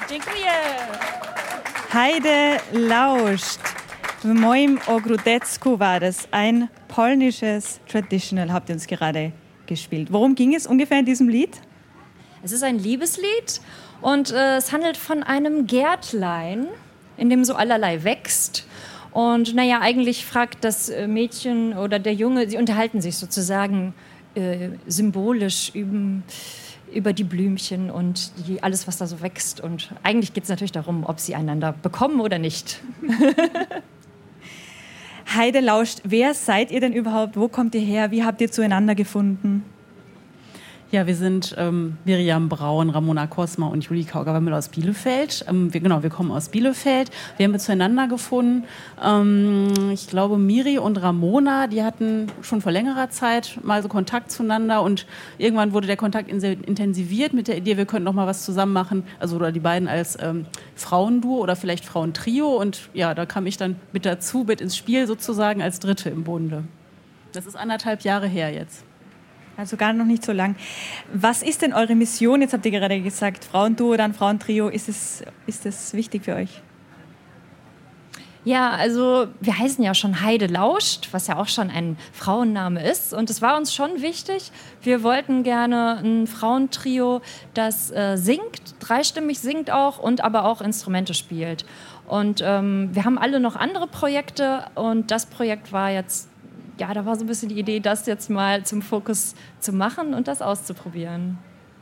Dziękuję. Heide lauscht. W moim ogródecku war das. Ein polnisches Traditional habt ihr uns gerade gespielt. Worum ging es ungefähr in diesem Lied? Es ist ein Liebeslied und es handelt von einem Gärtlein, in dem so allerlei wächst. Und naja, eigentlich fragt das Mädchen oder der Junge, sie unterhalten sich sozusagen symbolisch über die Blümchen und alles, was da so wächst. Und eigentlich geht es natürlich darum, ob sie einander bekommen oder nicht. Heide lauscht. Wer seid ihr denn überhaupt? Wo kommt ihr her? Wie habt ihr zueinander gefunden? Ja, wir sind Miriam Braun, Ramona Kosma und Julika Gaugamüller aus Bielefeld. Wir kommen aus Bielefeld. Wir haben zueinander gefunden. Ich glaube, Miri und Ramona, die hatten schon vor längerer Zeit mal so Kontakt zueinander und irgendwann wurde der Kontakt intensiviert mit der Idee, wir könnten noch mal was zusammen machen. Also oder die beiden als Frauenduo oder vielleicht Frauentrio. Und ja, da kam ich dann mit dazu, mit ins Spiel sozusagen als Dritte im Bunde. Das ist 1,5 Jahre her jetzt. Also gar noch nicht so lang. Was ist denn eure Mission? Jetzt habt ihr gerade gesagt, Frauenduo, dann Frauentrio. Ist das wichtig für euch? Ja, also wir heißen ja schon Heide lauscht, was ja auch schon ein Frauenname ist. Und es war uns schon wichtig. Wir wollten gerne ein Frauentrio, das singt, dreistimmig singt auch und aber auch Instrumente spielt. Und wir haben alle noch andere Projekte und das Projekt war jetzt, ja, da war so ein bisschen die Idee, das jetzt mal zum Fokus zu machen und das auszuprobieren.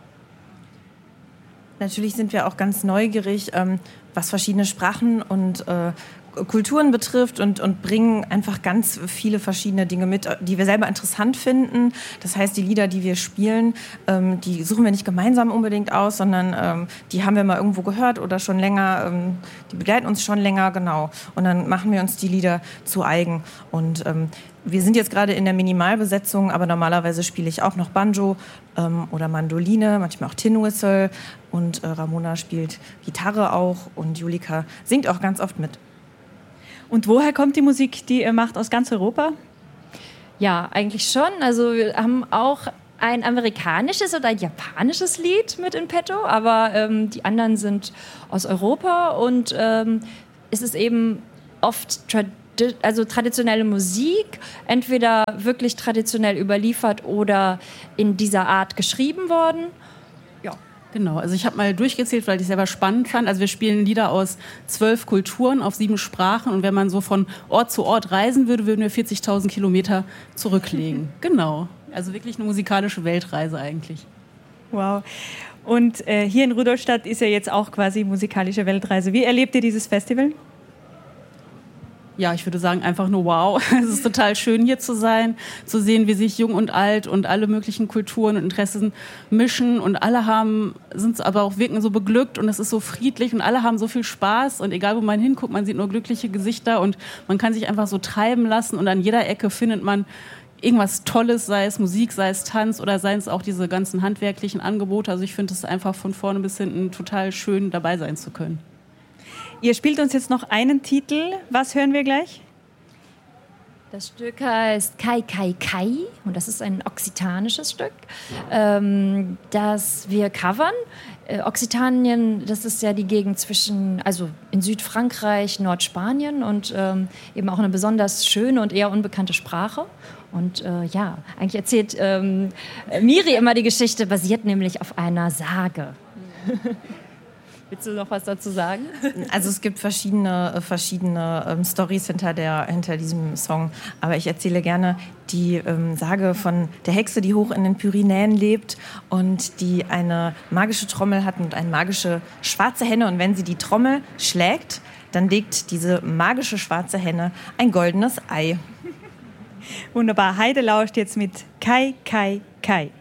Natürlich sind wir auch ganz neugierig, was verschiedene Sprachen und Kulturen betrifft und bringen einfach ganz viele verschiedene Dinge mit, die wir selber interessant finden. Das heißt, die Lieder, die wir spielen, die suchen wir nicht gemeinsam unbedingt aus, sondern die haben wir mal irgendwo gehört oder schon länger, die begleiten uns schon länger, genau. Und dann machen wir uns die Lieder zu eigen. Und wir sind jetzt gerade in der Minimalbesetzung, aber normalerweise spiele ich auch noch Banjo oder Mandoline, manchmal auch Tin Whistle und Ramona spielt Gitarre auch und Julika singt auch ganz oft mit. Und woher kommt die Musik, die ihr macht, aus ganz Europa? Ja, eigentlich schon. Also wir haben auch ein amerikanisches oder ein japanisches Lied mit in petto, aber die anderen sind aus Europa und es ist eben oft traditionelle Musik, entweder wirklich traditionell überliefert oder in dieser Art geschrieben worden. Genau, also ich habe mal durchgezählt, weil ich es selber spannend fand. Also wir spielen Lieder aus 12 Kulturen auf 7 Sprachen und wenn man so von Ort zu Ort reisen würde, würden wir 40.000 Kilometer zurücklegen. Genau, also wirklich eine musikalische Weltreise eigentlich. Wow. Und hier in Rudolstadt ist ja jetzt auch quasi musikalische Weltreise. Wie erlebt ihr dieses Festival? Ja, ich würde sagen, einfach nur wow. Es ist total schön, hier zu sein, zu sehen, wie sich Jung und Alt und alle möglichen Kulturen und Interessen mischen und alle sind aber auch wirken so beglückt und es ist so friedlich und alle haben so viel Spaß und egal, wo man hinguckt, man sieht nur glückliche Gesichter und man kann sich einfach so treiben lassen und an jeder Ecke findet man irgendwas Tolles, sei es Musik, sei es Tanz oder seien es auch diese ganzen handwerklichen Angebote. Also ich finde es einfach von vorne bis hinten total schön, dabei sein zu können. Ihr spielt uns jetzt noch einen Titel. Was hören wir gleich? Das Stück heißt Kai Kai Kai und das ist ein okzitanisches Stück, das wir covern. Okzitanien, das ist ja die Gegend also in Südfrankreich, Nordspanien und eben auch eine besonders schöne und eher unbekannte Sprache. Und ja, eigentlich erzählt Miri immer die Geschichte, basiert nämlich auf einer Sage. Willst du noch was dazu sagen? Also es gibt verschiedene Storys hinter diesem Song. Aber ich erzähle gerne die Sage von der Hexe, die hoch in den Pyrenäen lebt und die eine magische Trommel hat und eine magische schwarze Henne. Und wenn sie die Trommel schlägt, dann legt diese magische schwarze Henne ein goldenes Ei. Wunderbar. Heide lauscht jetzt mit Kai Kai Kai.